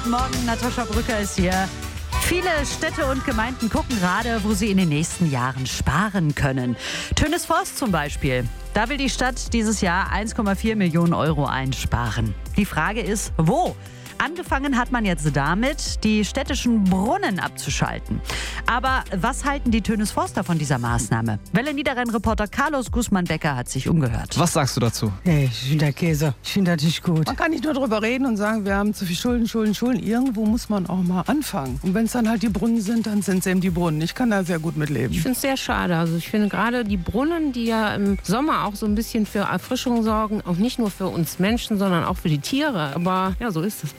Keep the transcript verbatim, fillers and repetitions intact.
Morgen, Natascha Brücker ist hier. Viele Städte und Gemeinden gucken gerade, wo sie in den nächsten Jahren sparen können. Tönesforst zum Beispiel. Da will die Stadt dieses Jahr eins Komma vier Millionen Euro einsparen. Die Frage ist, wo? Angefangen hat man jetzt damit, die städtischen Brunnen abzuschalten. Aber was halten die Tönesforster von dieser Maßnahme? Welle Niederrhein-Reporter Carlos Guzman-Becker hat sich umgehört. Was sagst du dazu? Nee, ich finde der Käse. Ich finde das nicht gut. Man kann nicht nur drüber reden und sagen, wir haben zu viel Schulden, Schulden, Schulden. Irgendwo muss man auch mal anfangen. Und wenn es dann halt die Brunnen sind, dann sind es eben die Brunnen. Ich kann da sehr gut mitleben. Ich finde es sehr schade. Also ich finde gerade die Brunnen, die ja im Sommer auch so ein bisschen für Erfrischung sorgen, auch nicht nur für uns Menschen, sondern auch für die Tiere. Aber ja, so ist es.